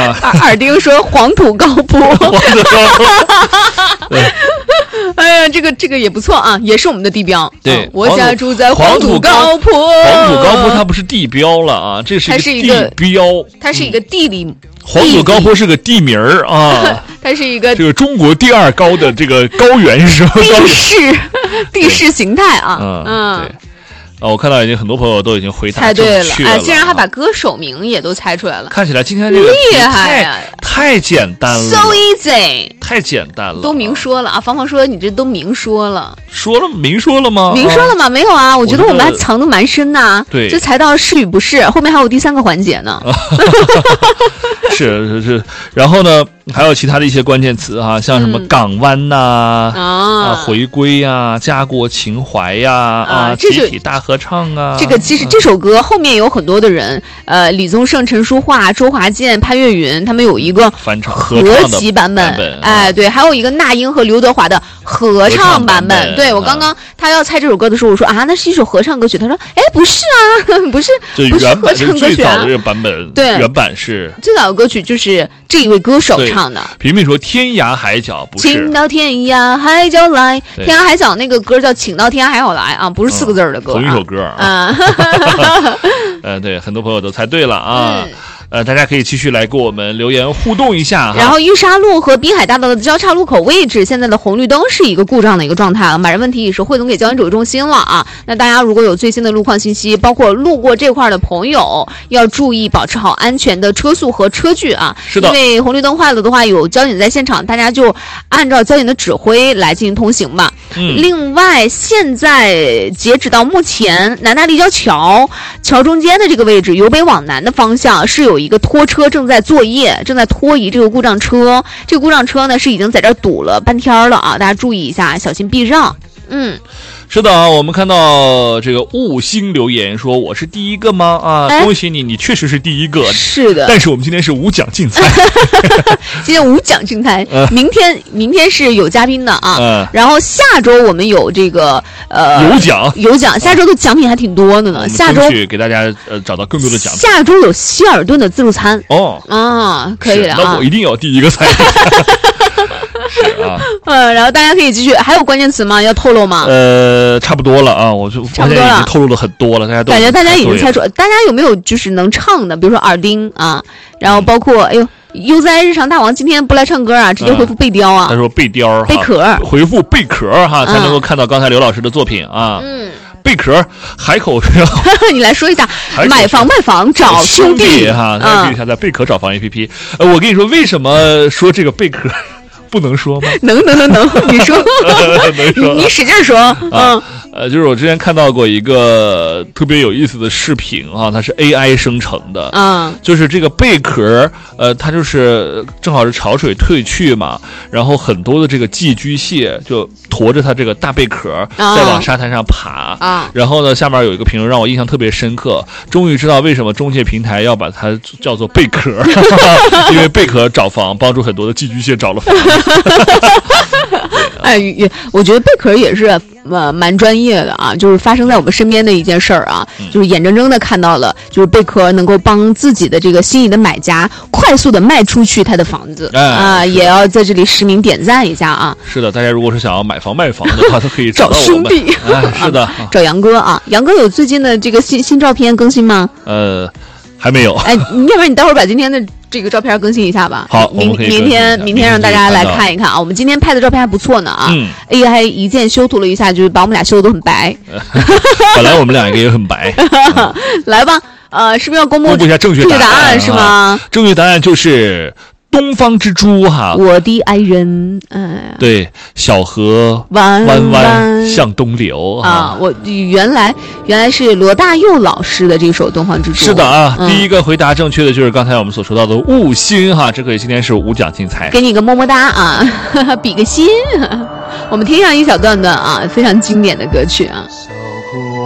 啊。 耳钉说黄土高坡。 黄土高坡。 哎呀，这个也不错啊，也是我们的地标。 对， 我家住在黄土高坡。 黄土高坡它不是地标了啊，这是一个地标， 它是一个地理。 黄土高坡是个地名啊， 它是一个这个中国第2高的这个高原是吧？ 地势形态啊， 对。我看到已经很多朋友都已经回答猜对了， 哎， 竟然还把歌手名也都猜出来了。 看起来今天这个厉害呀， 太简单了 ，so easy， 太简单了， 都明说了啊！芳芳说你这都明说了， 明说了吗？ 明说了吗？没有啊，我觉得我们还藏得蛮深呐。 对， 这才到是与不是，后面还有第3个环节呢。 是，然后呢，还有其他的一些关键词啊，像什么港湾呐，回归呀，家国情怀呀，集体大合唱啊。 这个其实这首歌后面有很多的人，李宗盛、陈淑桦、周华健、潘越云，他们有一个翻唱合集版本。哎，对，还有一个那英和刘德华的合唱版本。对，我刚刚他要猜这首歌的时候，我说啊，那是一首合唱歌曲。他说，哎，不是啊，不是合唱歌曲啊。 最早的这个版本， 对， 原版是最早的歌曲就是这一位歌手唱的。 平平说天涯海角不是， 请到天涯海角来。天涯海角那个歌叫请到天涯海角来啊，不是4个字的歌。 同一首歌啊。对，很多朋友都猜对了啊。大家可以继续来跟我们留言互动一下。 然后玉沙路和滨海大道的交叉路口位置，现在的红绿灯是一个故障的一个状态了，马上问题也是汇总给交通指挥中心了啊。那大家如果有最新的路况信息，包括路过这块的朋友，要注意保持好安全的车速和车距啊。 是的， 因为红绿灯坏了的话，有交警在现场，大家就按照交警的指挥来进行通行吧。另外，现在截止到目前，南大立交桥中间的这个位置，由北往南的方向是有一个拖车正在作业，正在拖移这个故障车。这个故障车呢是已经在这儿堵了半天了啊，大家注意一下，小心避让。 是的啊，我们看到这个悟星留言说我是第一个吗？啊，恭喜你，你确实是第一个。 是的， 但是我们今天是无奖竞猜。 今天无奖竞猜，明天是有嘉宾的啊。然后下周我们有这个有奖，下周的奖品还挺多的呢。下周去给大家找到更多的奖品。 下周有希尔顿的自助餐可以的啊。 那我一定要第一个猜。是啊， 然后大家可以继续，还有关键词吗？要透露吗？ 差不多了啊，我就发现已经透露了很多了，感觉大家已经猜出。大家有没有就是能唱的？比如说耳钉啊，然后包括悠哉日常大王今天不来唱歌啊，直接回复贝雕啊。 他说贝雕贝壳， 回复贝壳哈，才能够看到刚才刘老师的作品啊。贝壳海口你来说一下，买房卖房找兄弟哈，大家可以下载贝壳找房 APP。我跟你说，为什么说这个贝壳不能说吗？ 能，你说，你使劲说。 就是我之前看到过一个特别有意思的视频啊，它是 AI 生成的，就是这个贝壳，它就是正好是潮水退去嘛，然后很多的这个寄居蟹就驮着它这个大贝壳再往沙滩上爬然后呢，下面有一个评论让我印象特别深刻，终于知道为什么中介平台要把它叫做贝壳，因为贝壳找房帮助很多的寄居蟹找了房。 我觉得贝壳也是蛮专业的啊，就是发生在我们身边的一件事儿啊，就是眼睁睁的看到了，就是贝壳能够帮自己的这个心仪的买家快速的卖出去他的房子也要在这里实名点赞一下啊。 是的，大家如果是想要买房卖房的话，都可以找兄弟。 是的， 找杨哥啊。杨哥有最近的这个新照片更新吗？ 还没有。 要不然你待会儿把今天的这个照片更新一下吧。 好， 明天让大家来看一看啊。我们今天拍的照片还不错呢啊。AI 一键修图了一下，就是把我们俩修的都很白。 本来我们两个也很白。 来吧，是不是要公布一下正确答案是吗？ 正确答案就是东方之珠哈， 我的爱人， 对，小河弯弯向东流啊。 我原来是罗大佑老师的这首《东方之珠》。 是的啊，第一个回答正确的就是刚才我们所说到的悟星哈，这个今天是无奖竞猜， 给你个么么哒啊，比个心。我们听上一小段的啊，非常经典的歌曲啊。